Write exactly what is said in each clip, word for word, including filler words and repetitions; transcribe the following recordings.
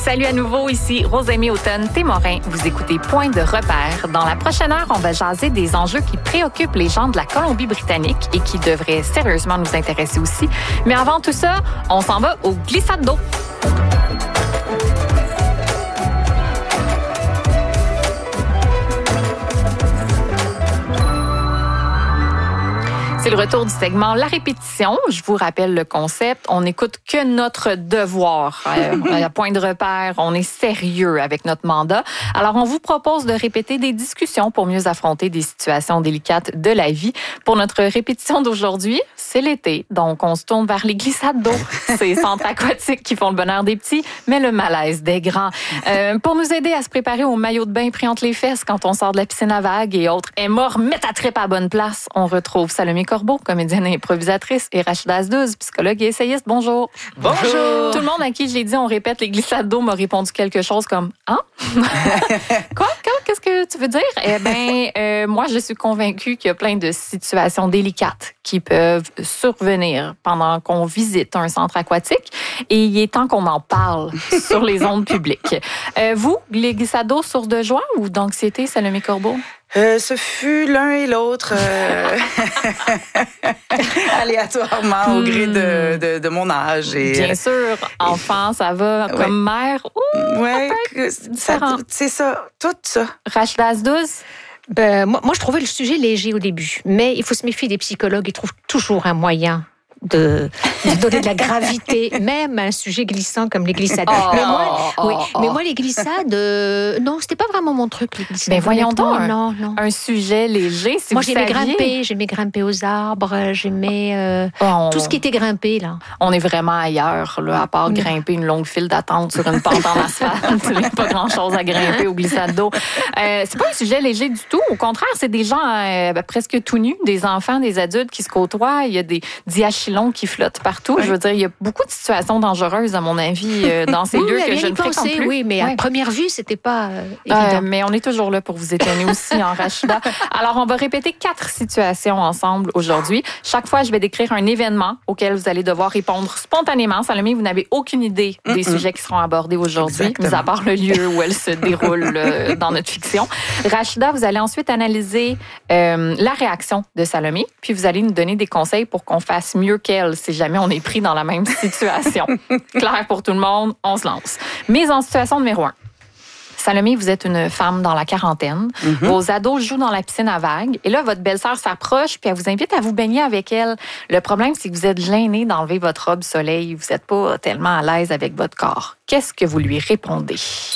Salut à nouveau, ici Rosemée Automne-Témorin. Vous écoutez Point de repère. Dans la prochaine heure, on va jaser des enjeux qui préoccupent les gens de la Colombie-Britannique et qui devraient sérieusement nous intéresser aussi. Mais avant tout ça, on s'en va au glissade d'eau. C'est le retour du segment La répétition. Je vous rappelle le concept. On n'écoute que notre devoir. Euh, à Point de repère, on est sérieux avec notre mandat. Alors, on vous propose de répéter des discussions pour mieux affronter des situations délicates de la vie. Pour notre répétition d'aujourd'hui, c'est l'été. Donc, on se tourne vers les glissades d'eau. C'est les centres aquatiques qui font le bonheur des petits, mais le malaise des grands. Euh, pour nous aider à se préparer au maillot de bain pris entre les fesses quand on sort de la piscine à vagues et autres, Emma, remets ta trippe à la bonne place. On retrouve Salomé Corbeau, comédienne et improvisatrice, et Rachida Asdouz, psychologue et essayiste. Bonjour. Bonjour. Tout le monde à qui je l'ai dit, on répète les glissades d'eau, m'a répondu quelque chose comme « Hein? » Quoi? Qu'est-ce que tu veux dire? Eh bien, euh, moi, je suis convaincue qu'il y a plein de situations délicates qui peuvent survenir pendant qu'on visite un centre aquatique et il est temps qu'on en parle sur les ondes publiques. Euh, vous, les glissades d'eau, source de joie ou d'anxiété, Salomé Corbeau? Euh, ce fut l'un et l'autre, euh, aléatoirement, au gré de, de, de mon âge. Et, Bien sûr, enfant, ça va. Comme ouais. mère, ouh, ouais, ça, c'est ça, tout ça. Rachida Asdouz? Ben, moi, moi, je trouvais le sujet léger au début, mais il faut se méfier des psychologues. Ils trouvent toujours un moyen de, de donner de la gravité, même à un sujet glissant comme les glissades. Oh, mais, moi, oh, oui, oh. mais moi, les glissades, euh, non, c'était pas vraiment mon truc, les glissades. Mais voyons donc, un, non, non. un sujet léger, si moi, vous j'aimais saviez. grimper, j'aimais grimper aux arbres, j'aimais euh, oh, on, tout ce qui était grimpé, là. On est vraiment ailleurs, là, à part grimper une longue file d'attente sur une pente en asphalte. Il n'y a pas grand-chose à grimper aux glissades d'eau. Euh, c'est pas un sujet léger du tout. Au contraire, c'est des gens euh, ben, presque tout nus, des enfants, des adultes qui se côtoient. Il y a des diachylons qui flottent partout. Oui. Je veux dire, il y a beaucoup de situations dangereuses, à mon avis, euh, dans ces oui, lieux que bien je ne pensé, fréquente plus. Oui, mais ouais. à première vue, c'était pas euh, évident. Euh, mais on est toujours là pour vous étonner aussi, en Rachida. Alors, on va répéter quatre situations ensemble aujourd'hui. Chaque fois, je vais décrire un événement auquel vous allez devoir répondre spontanément. Salomé, vous n'avez aucune idée des Mm-mm. sujets qui seront abordés aujourd'hui, mis à part le lieu où elle se déroule euh, dans notre fiction. Rachida, vous allez ensuite analyser euh, la réaction de Salomé, puis vous allez nous donner des conseils pour qu'on fasse mieux qu'elle si jamais on est pris dans la même situation. Clair pour tout le monde, on se lance. Mise en situation numéro un. Salomé, vous êtes une femme dans la quarantaine. Mm-hmm. Vos ados jouent dans la piscine à vagues. Et là, votre belle-sœur s'approche puis elle vous invite à vous baigner avec elle. Le problème, c'est que vous êtes gêné d'enlever votre robe soleil. Vous n'êtes pas tellement à l'aise avec votre corps. Qu'est-ce que vous lui répondez?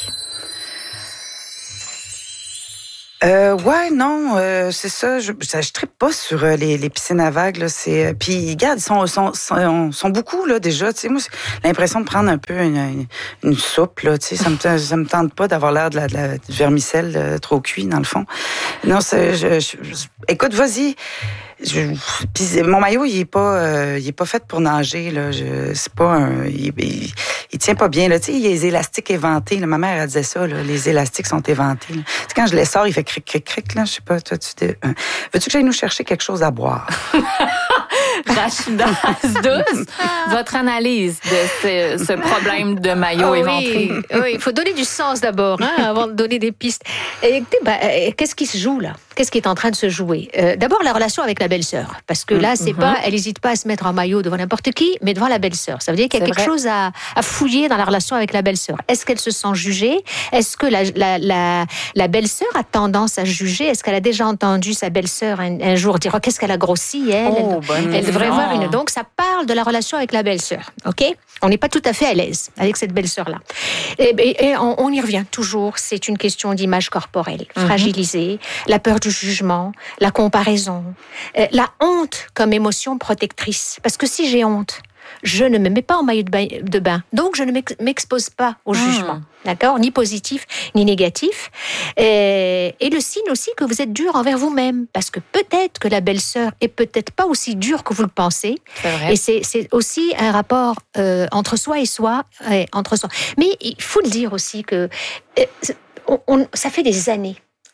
Euh, ouais, non, euh, c'est ça. Je, je, je trippe pas sur euh, les, les piscines à vagues. Là, c'est, puis, regarde, ils sont, sont, sont, sont beaucoup là déjà. Tu sais, moi, j'ai l'impression de prendre un peu une, une, une soupe. Là, tu sais, ça me, ça me tente pas d'avoir l'air de la, de la du vermicelle euh, trop cuit dans le fond. Non, c'est, je, je, je, écoute, vas-y. Je, pis mon maillot, il est pas, euh, il est pas fait pour nager là. Je, c'est pas un, il, il, il tient pas bien là. Tu sais, il y a les élastiques éventés. Là. Ma mère elle disait ça. Là, les élastiques sont éventés. Là. Tu sais, quand je les sors, il fait cric cric cric là. Je sais pas. Toi, tu te, euh, veux-tu que j'aille nous chercher quelque chose à boire? Rachida Asdouz, votre analyse de ce, ce problème de maillot oh, éventré. Oui, oui, il faut donner du sens d'abord, hein, avant de donner des pistes. Et, bah, qu'est-ce qui se joue là? Qu'est-ce qui est en train de se jouer? euh, D'abord, la relation avec la belle-sœur. Parce que là, c'est mm-hmm. pas, elle n'hésite pas à se mettre en maillot devant n'importe qui, mais devant la belle-sœur. Ça veut dire qu'il y a c'est quelque vrai. chose à, à fouiller dans la relation avec la belle-sœur. Est-ce qu'elle se sent jugée? Est-ce que la, la, la, la belle-sœur a tendance à juger? Est-ce qu'elle a déjà entendu sa belle-sœur un, un jour dire oh, qu'est-ce qu'elle a grossi, elle? Oh, elle, elle devrait voir une. Donc, ça parle de la relation avec la belle-sœur. OK? On n'est pas tout à fait à l'aise avec cette belle-sœur-là. Et, et, et on, on y revient toujours. C'est une question d'image corporelle, mm-hmm. fragilisée, la peur du jugement, la comparaison, euh, la honte comme émotion protectrice. Parce que si j'ai honte, je ne me mets pas en maillot de bain, de bain donc je ne m'expose pas au jugement, mmh. d'accord, ni positif ni négatif. Et, et le signe aussi que vous êtes dur envers vous-même, parce que peut-être que la belle-sœur est peut-être pas aussi dure que vous le pensez. C'est vrai. Et c'est, c'est aussi un rapport euh, entre soi et soi, euh, entre soi. Mais il faut le dire aussi que euh, on, on, ça fait des années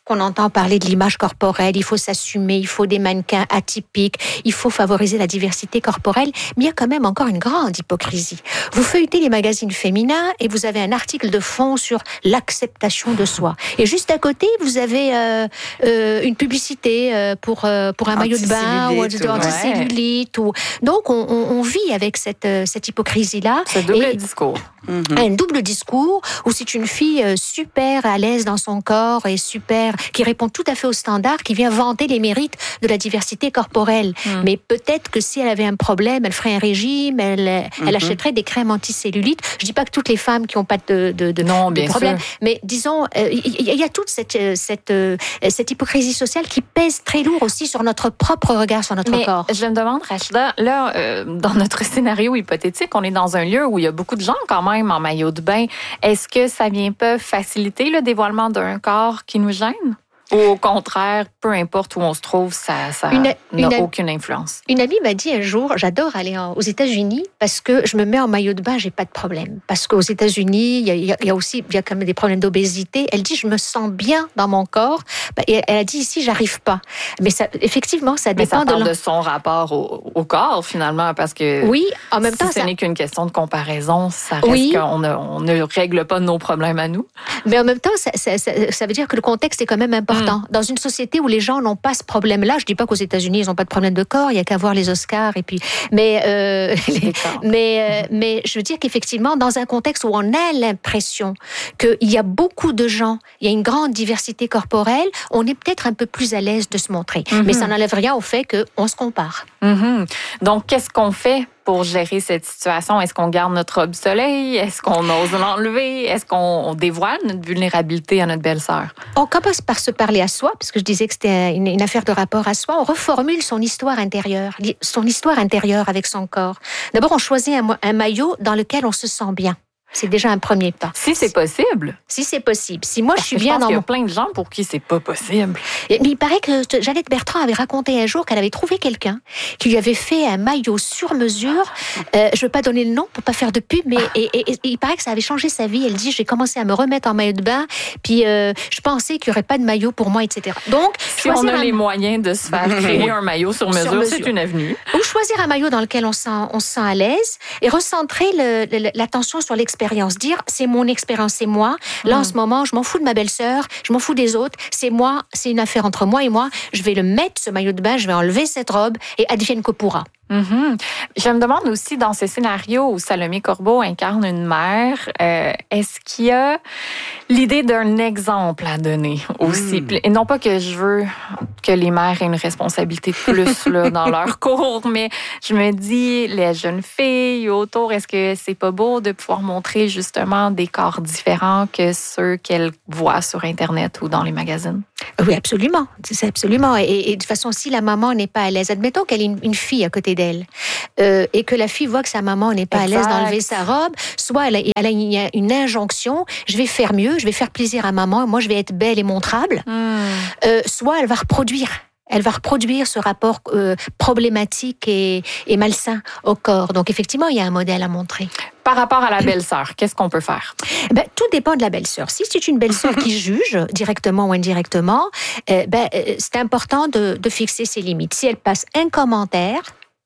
qu'on entend parler de l'image corporelle, il faut s'assumer, il faut des mannequins atypiques, il faut favoriser la diversité corporelle, mais il y a quand même encore une grande hypocrisie. Vous feuilletez les magazines féminins et vous avez un article de fond sur l'acceptation de soi. Et juste à côté, vous avez euh, euh, une publicité euh, pour, euh, pour un maillot de bain ou anticellulite. Ou... Donc, on, on, on vit avec cette, euh, cette hypocrisie-là. Ce double et discours. Mm-hmm. Un double discours où c'est une fille euh, super à l'aise dans son corps et super, qui répond tout à fait aux standards, qui vient vanter les mérites de la diversité corporelle. Mm. Mais peut-être que si elle avait un problème, elle ferait un régime, elle, mm-hmm. elle achèterait des crèmes anticellulite. Je dis pas que toutes les femmes qui n'ont pas de, de, de, non, de bien problème, sûr. mais disons, il euh, y, y a toute cette, cette, euh, cette hypocrisie sociale qui pèse très lourd aussi sur notre propre regard sur notre mais corps. Je me demande, Rachida, là, euh, dans notre scénario hypothétique, on est dans un lieu où il y a beaucoup de gens quand même en maillot de bain. Est-ce que ça vient pas faciliter le dévoilement d'un corps qui nous gêne? Ou au contraire, peu importe où on se trouve, ça, ça une, n'a une, aucune influence. Une amie m'a dit un jour, j'adore aller en, aux États-Unis parce que je me mets en maillot de bain, j'ai pas de problème. Parce qu'aux États-Unis, il y a, il y a aussi il y a quand même des problèmes d'obésité. Elle dit, je me sens bien dans mon corps. Et elle a dit, ici, j'arrive pas. Mais ça, effectivement, ça dépend Mais ça parle de, de son rapport au, au corps, finalement, parce que oui, en même si temps, ce ça... n'est qu'une question de comparaison, ça reste oui. qu'on ne, on ne règle pas nos problèmes à nous. Mais en même temps, ça, ça, ça, ça veut dire que le contexte est quand même important. Mm. Dans une société où les gens n'ont pas ce problème-là, je dis pas qu'aux États-Unis ils n'ont pas de problème de corps, il y a qu'à voir les Oscars et puis, mais euh, les, mais euh, mais je veux dire qu'effectivement dans un contexte où on a l'impression qu'il y a beaucoup de gens, il y a une grande diversité corporelle, on est peut-être un peu plus à l'aise de se montrer. Mm-hmm. Mais ça n'enlève rien au fait qu'on se compare. Mm-hmm. Donc qu'est-ce qu'on fait pour gérer cette situation? Est-ce qu'on garde notre robe soleil? Est-ce qu'on ose l'enlever? Est-ce qu'on dévoile notre vulnérabilité à notre belle-sœur? On commence par se parler à soi, parce que je disais que c'était une, une affaire de rapport à soi. On reformule son histoire intérieure, son histoire intérieure avec son corps. D'abord, on choisit un, un maillot dans lequel on se sent bien. C'est déjà un premier pas. Si c'est possible. Si c'est possible. Si moi, Parce je suis que bien je pense dans qu'il y a mon... plein de gens pour qui c'est pas possible. Mais il paraît que Jeannette Bertrand avait raconté un jour qu'elle avait trouvé quelqu'un qui lui avait fait un maillot sur mesure. Euh, je veux pas donner le nom pour pas faire de pub, mais et, et, et, il paraît que ça avait changé sa vie. Elle dit, j'ai commencé à me remettre en maillot de bain, puis euh, je pensais qu'il y aurait pas de maillot pour moi, et cetera. Donc, si on a un... les moyens de se faire créer un maillot sur mesure, sur mesure, c'est une avenue. Ou choisir un maillot dans lequel on, sent, on se sent à l'aise et recentrer le, le, l'attention sur l'expérience. Dire, c'est mon expérience, c'est moi. Là, mmh. en ce moment, je m'en fous de ma belle-sœur, je m'en fous des autres. C'est moi, c'est une affaire entre moi et moi. Je vais le mettre, ce maillot de bain, je vais enlever cette robe et advienne que pourra. Mm-hmm. Je me demande aussi, dans ce scénario où Salomé Corbeau incarne une mère, euh, est-ce qu'il y a l'idée d'un exemple à donner aussi? Mm. Et non pas que je veux que les mères aient une responsabilité de plus là, dans leur cours, mais je me dis, les jeunes filles autour, est-ce que c'est pas beau de pouvoir montrer justement des corps différents que ceux qu'elles voient sur Internet ou dans les magazines? Oui, absolument. C'est absolument. Et, et de toute façon, si la maman n'est pas à l'aise, admettons qu'elle ait une, une fille à côté d'elle euh, et que la fille voit que sa maman n'est pas exact. à l'aise d'enlever sa robe, soit elle a, elle a une, une injonction, je vais faire mieux, je vais faire plaisir à maman, moi je vais être belle et montrable, mm. euh, soit elle va reproduire. Elle va reproduire ce rapport euh, problématique et, et malsain au corps. Donc, effectivement, il y a un modèle à montrer. Par rapport à la belle-sœur, qu'est-ce qu'on peut faire? Ben, tout dépend de la belle-sœur. Si c'est une belle-sœur qui juge, directement ou indirectement, euh, ben, euh, c'est important de, de fixer ses limites. Si elle passe un commentaire,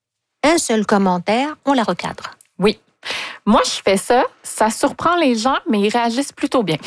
un seul commentaire, on la recadre. Oui. Moi, je fais ça, ça surprend les gens, mais ils réagissent plutôt bien.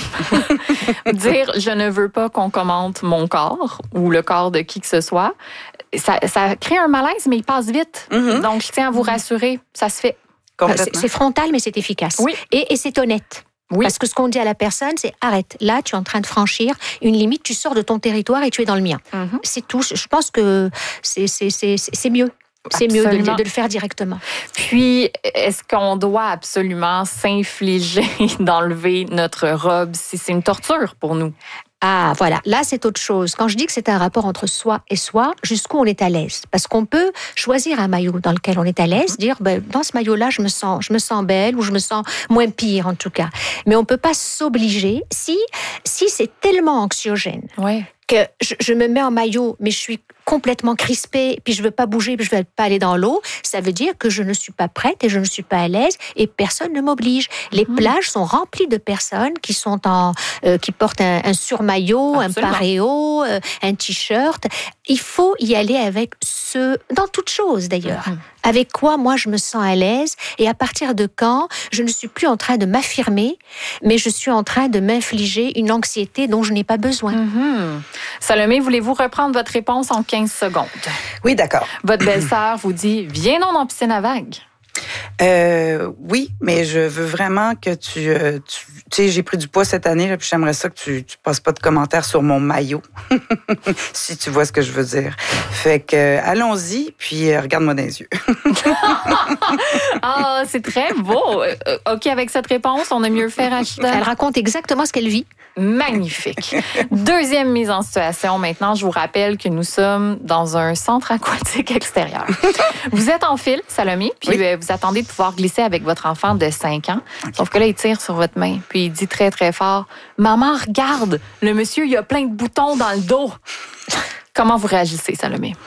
Dire « je ne veux pas qu'on commente mon corps » ou le corps de qui que ce soit, ça, ça crée un malaise, mais il passe vite. Mm-hmm. Donc, je tiens à vous rassurer, ça se fait. C'est, c'est frontal, mais c'est efficace. Oui. Et, et c'est honnête. Oui. Parce que ce qu'on dit à la personne, c'est « arrête, là, tu es en train de franchir une limite, tu sors de ton territoire et tu es dans le mien. Mm-hmm. » C'est tout. Je pense que c'est, c'est, c'est, c'est mieux. C'est Absolument. mieux de, de le faire directement. Puis, est-ce qu'on doit absolument s'infliger d'enlever notre robe si c'est une torture pour nous? Ah, voilà. Là, c'est autre chose. Quand je dis que c'est un rapport entre soi et soi, jusqu'où on est à l'aise. Parce qu'on peut choisir un maillot dans lequel on est à l'aise, dire, ben, dans ce maillot-là, je me sens, je me sens belle ou je me sens moins pire, en tout cas. Mais on peut pas s'obliger si, si c'est tellement anxiogène. Ouais. Que je, je me mets en maillot, mais je suis complètement crispée, puis je veux pas bouger, puis je veux pas aller dans l'eau, ça veut dire que je ne suis pas prête et je ne suis pas à l'aise et personne ne m'oblige. Les mmh. plages sont remplies de personnes qui sont en, euh, qui portent un, un surmaillot, Absolument. un paréo, euh, un t-shirt. Il faut y aller avec ce, dans toute chose d'ailleurs. Mmh. Avec quoi moi je me sens à l'aise et à partir de quand je ne suis plus en train de m'affirmer, mais je suis en train de m'infliger une anxiété dont je n'ai pas besoin. Mmh. Salomé, voulez-vous reprendre votre réponse en quinze secondes? Oui, d'accord. Votre belle-sœur vous dit « Viens donc dans piscine à vagues ». Euh, oui, mais je veux vraiment que tu... Euh, tu, tu sais, j'ai pris du poids cette année, là, puis j'aimerais ça que tu, tu passes pas de commentaires sur mon maillot, si tu vois ce que je veux dire. Fait que, euh, allons-y, puis euh, regarde-moi dans les yeux. Ah, c'est très beau. Euh, OK, avec cette réponse, on a mieux fait, Rachida. Elle raconte exactement ce qu'elle vit. Magnifique. Deuxième mise en situation. Maintenant, je vous rappelle que nous sommes dans un centre aquatique extérieur. Vous êtes en file, Salomé, puis oui. vous attendez de pouvoir glisser avec votre enfant de cinq ans. Okay. Sauf que là, il tire sur votre main, puis il dit très, très fort, « Maman, regarde, le monsieur, il a plein de boutons dans le dos. » Comment vous réagissez, Salomé?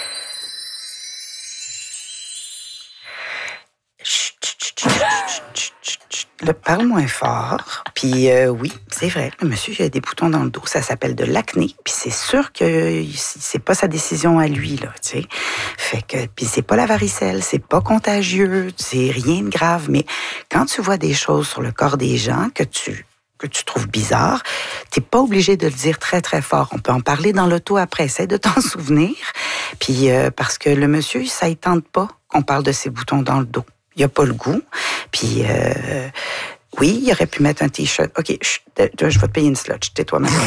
Le parle moins fort. Puis euh, oui, c'est vrai, le monsieur il a des boutons dans le dos, ça s'appelle de l'acné. Puis c'est sûr que c'est pas sa décision à lui là, tu sais. Fait que puis c'est pas la varicelle, c'est pas contagieux, c'est rien de grave. Mais quand tu vois des choses sur le corps des gens que tu que tu trouves bizarre, t'es pas obligé de le dire très très fort. On peut en parler dans l'auto après. Essaie de t'en souvenir. Puis euh, parce que le monsieur, ça ne tente pas qu'on parle de ses boutons dans le dos. Il a pas le goût. Puis, euh, oui, il aurait pu mettre un T-shirt. OK, chut, je vais te payer une slotch. Tais-toi, maintenant.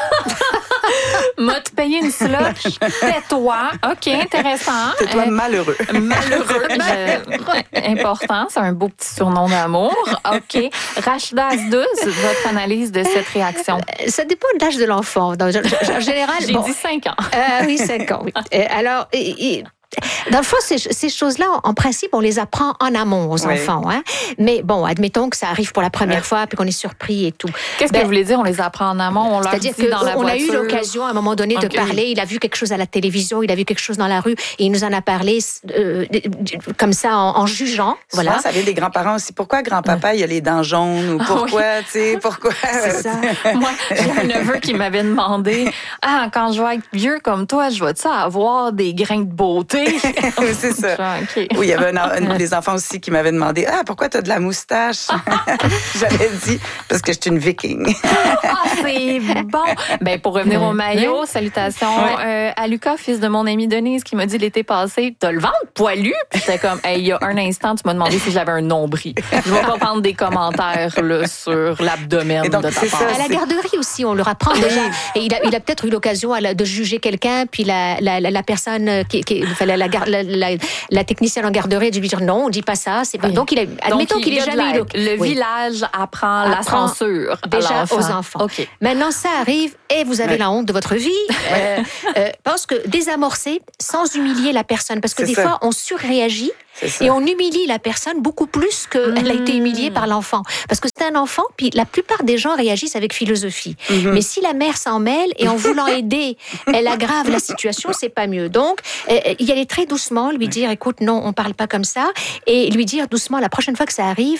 M'a te payer une slotch. Tais-toi. OK, intéressant. Tais-toi, euh, malheureux. Malheureux. Je, important. C'est un beau petit surnom d'amour. OK. Rachida Asdouz, votre analyse de cette réaction? Ça dépend de l'âge de l'enfant. En général, J'ai bon, dit cinq ans. Euh, oui, cinq ans. Oui. Alors, et, et, dans le fond, ces, ces choses-là, en principe, on les apprend en amont aux oui. enfants. Hein? Mais bon, admettons que ça arrive pour la première ouais. fois, puis qu'on est surpris et tout. Qu'est-ce ben, que vous voulez dire, on les apprend en amont? On leur dit dans la on voiture. a eu l'occasion, à un moment donné, okay. de parler. Il a vu quelque chose à la télévision, il a vu quelque chose dans la rue, et il nous en a parlé euh, comme ça, en, en jugeant. Souvent, voilà. Ça vient des grands-parents aussi. Pourquoi grand-papa, il a les dents jaunes? Ou pourquoi, oui. tu sais, pourquoi? C'est ça. Moi, j'ai un neveu qui m'avait demandé, ah, quand je vais être vieux comme toi, je vais-tu avoir des grains de beauté? C'est ça. Okay. Oui, il y avait un, un, des enfants aussi qui m'avaient demandé « Ah, pourquoi tu as de la moustache? » J'avais dit « Parce que je suis une viking. » Ah, c'est bon! Ben, pour revenir au maillot, oui. salutations oui. euh, à Lucas, fils de mon amie Denise, qui m'a dit l'été passé « T'as le ventre poilu? » Puis j'étais comme hey, « Il y a un instant, tu m'as demandé si j'avais un nombril. Je vais pas prendre des commentaires là, sur l'abdomen de ta part. » À la garderie aussi, on leur apprend déjà. Et il a, il a peut-être eu l'occasion de juger quelqu'un, puis la, la, la, la personne qui... qui la, la, la, la, la technicienne en garderie a dû lui dire non, on dit pas ça, c'est pas. Oui. Donc il a, admettons Donc, qu'il ait jamais eu le oui. village apprend, apprend la censure déjà aux enfants. Okay. Maintenant ça arrive et vous avez oui. la honte de votre vie. euh, euh, pense que désamorcer sans humilier la personne, parce que c'est des ça. fois on surréagit. Et on humilie la personne beaucoup plus qu'elle mmh. a été humiliée par l'enfant. Parce que c'est un enfant, puis la plupart des gens réagissent avec philosophie. Mmh. Mais si la mère s'en mêle et en voulant aider, elle aggrave la situation, c'est pas mieux. Donc, euh, y aller très doucement, lui dire, écoute, non, on parle pas comme ça, et lui dire doucement, la prochaine fois que ça arrive,